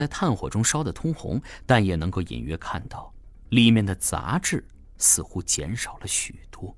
在炭火中烧得通红，但也能够隐约看到里面的杂质似乎减少了许多。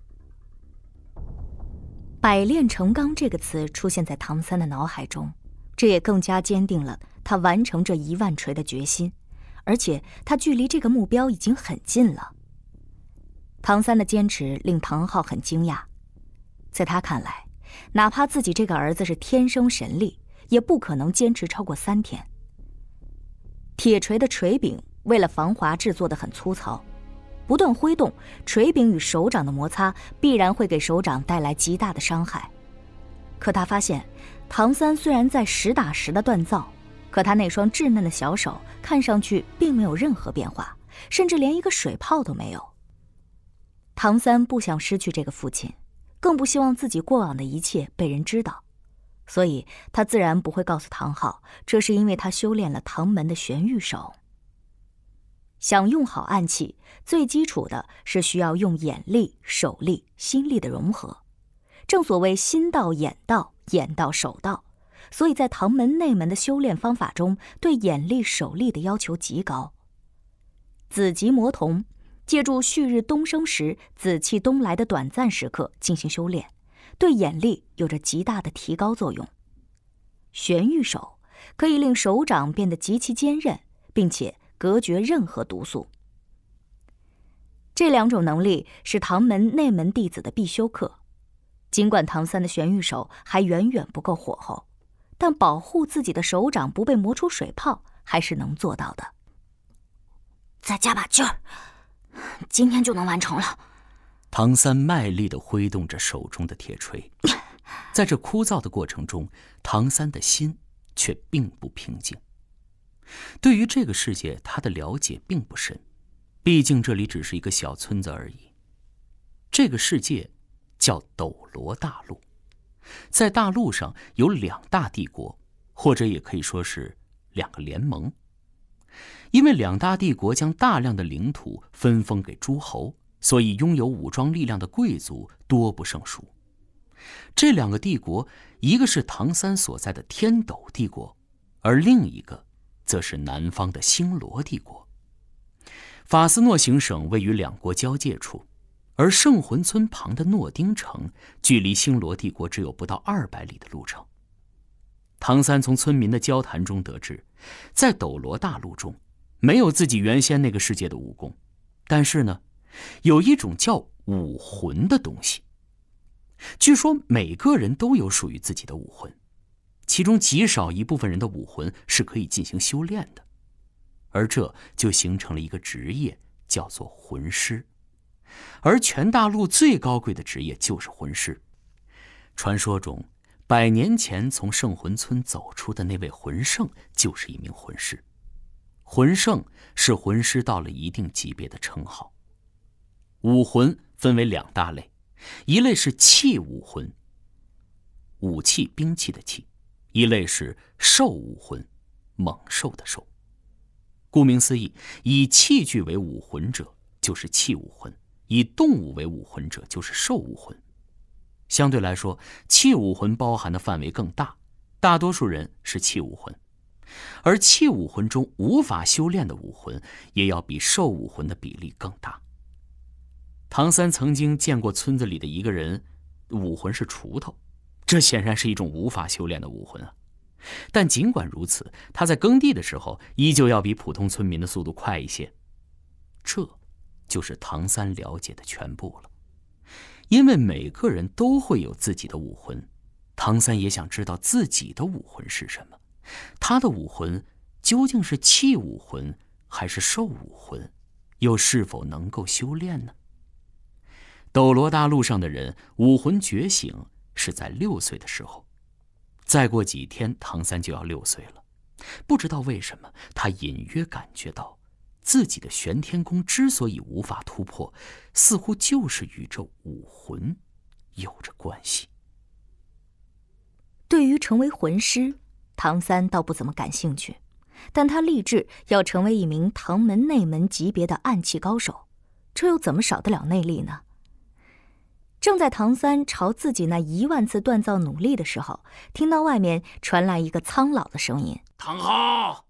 百炼成钢这个词出现在唐三的脑海中，这也更加坚定了他完成这1万锤的决心，而且他距离这个目标已经很近了。唐三的坚持令唐昊很惊讶，在他看来，哪怕自己这个儿子是天生神力，也不可能坚持超过3天。铁锤的锤柄为了防滑制作得很粗糙，不断挥动，锤柄与手掌的摩擦必然会给手掌带来极大的伤害。可他发现，唐三虽然在实打实的锻造，可他那双稚嫩的小手看上去并没有任何变化，甚至连一个水泡都没有。唐三不想失去这个父亲，更不希望自己过往的一切被人知道，所以他自然不会告诉唐昊，这是因为他修炼了唐门的玄玉手。想用好暗器，最基础的是需要用眼力、手力、心力的融合。正所谓心到眼到，眼到手到，所以在唐门内门的修炼方法中，对眼力、手力的要求极高。紫极魔瞳借助旭日东升时紫气东来的短暂时刻进行修炼，对眼力有着极大的提高作用。玄玉手可以令手掌变得极其坚韧，并且隔绝任何毒素。这2种能力是唐门内门弟子的必修课。尽管唐三的玄玉手还远远不够火候，但保护自己的手掌不被磨出水泡还是能做到的。 再加把劲儿，今天就能完成了。 唐三卖力地挥动着手中的铁锤，在这枯燥的过程中，唐三的心却并不平静。对于这个世界，他的了解并不深，毕竟这里只是一个小村子而已。这个世界叫斗罗大陆，在大陆上有2大帝国，或者也可以说是2个联盟。因为2大帝国将大量的领土分封给诸侯，所以拥有武装力量的贵族多不胜数。这2个帝国，一个是唐三所在的天斗帝国，而另一个则是南方的星罗帝国。法斯诺行省位于2国交界处，而圣魂村旁的诺丁城距离星罗帝国只有不到200里的路程。唐三从村民的交谈中得知，在斗罗大陆中没有自己原先那个世界的武功，但是呢，有一种叫武魂的东西。据说每个人都有属于自己的武魂，其中极少一部分人的武魂是可以进行修炼的，而这就形成了一个职业，叫做魂师。而全大陆最高贵的职业就是魂师。传说中100年前从圣魂村走出的那位魂圣就是一名魂师。魂圣是魂师到了一定级别的称号。武魂分为2大类，一类是器武魂，武器兵器的器；一类是兽武魂，猛兽的兽。顾名思义，以器具为武魂者就是器武魂，以动物为武魂者就是兽武魂。相对来说，器武魂包含的范围更大，大多数人是器武魂，而器武魂中无法修炼的武魂也要比兽武魂的比例更大。唐三曾经见过村子里的一个人武魂是锄头，这显然是一种无法修炼的武魂啊。但尽管如此，他在耕地的时候依旧要比普通村民的速度快一些。这就是唐三了解的全部了。因为每个人都会有自己的武魂，唐三也想知道自己的武魂是什么。他的武魂究竟是器武魂还是兽武魂，又是否能够修炼呢？斗罗大陆上的人武魂觉醒是在6岁的时候，再过几天唐三就要6岁了。不知道为什么，他隐约感觉到自己的玄天功之所以无法突破，似乎就是与这武魂有着关系。 对于成为魂师，唐三倒不怎么感兴趣，但他立志要成为一名唐门内门级别的暗器高手，这又怎么少得了内力呢？正在唐三朝自己那1万次锻造努力的时候，听到外面传来一个苍老的声音： 唐昊，